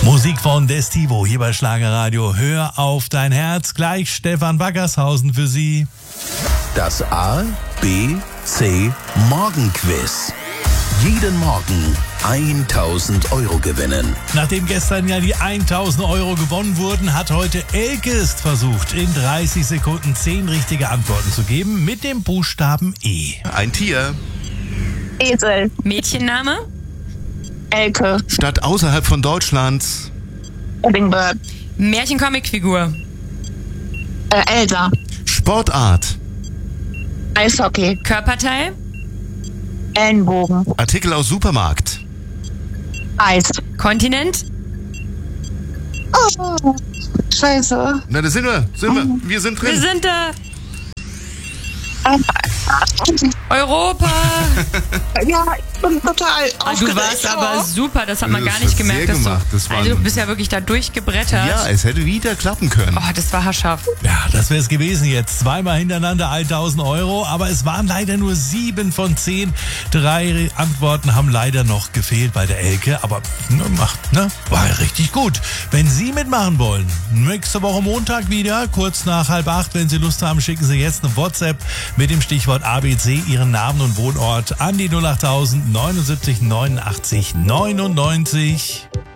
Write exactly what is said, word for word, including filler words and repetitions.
Musik von Destivo hier bei Schlagerradio. Hör auf dein Herz. Gleich Stefan Wackershausen für Sie. Das A, B, C Morgenquiz. Jeden Morgen tausend Euro gewinnen. Nachdem gestern ja die tausend Euro gewonnen wurden, hat heute Elke es versucht, in dreißig Sekunden zehn richtige Antworten zu geben mit dem Buchstaben E. Ein Tier. Esel. Mädchenname? Elke. Stadt außerhalb von Deutschland. Edinburgh. Märchen-Comicfigur. Äh, Elsa. Sportart. Eishockey. Körperteil? Ellenbogen. Artikel aus Supermarkt. Eis. Kontinent? Oh, scheiße. Na, da sind wir. Sind wir. Wir sind drin. Wir sind da. Europa. Ja, ich bin total Ah, du warst aber super, das hat man Das gar nicht hast gemerkt. sehr Dass gemacht. du, Das war also du ein- bist ja wirklich da durchgebrettert. Ja, es hätte wieder klappen können. Oh, das war haarscharf. Ja, das wäre es gewesen jetzt. Zweimal hintereinander tausend Euro, aber es waren leider nur sieben von zehn. Drei Antworten haben leider noch gefehlt bei der Elke, aber ne, macht, ne, war richtig gut. Wenn Sie mitmachen wollen, nächste Woche Montag wieder, kurz nach halb acht, wenn Sie Lust haben, schicken Sie jetzt eine WhatsApp mit dem Stichwort A B C, Ihren Namen und Wohnort an die null achttausend neunundsiebzig neunundachtzig neunundneunzig.